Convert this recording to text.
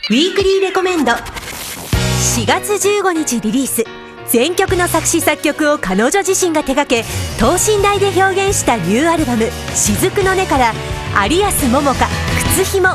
ウィークリーレコメンド。4月15日リリース、全曲の作詞作曲を彼女自身が手掛け、等身大で表現したニューアルバム「雫の音」から有安桃香「靴ひも」。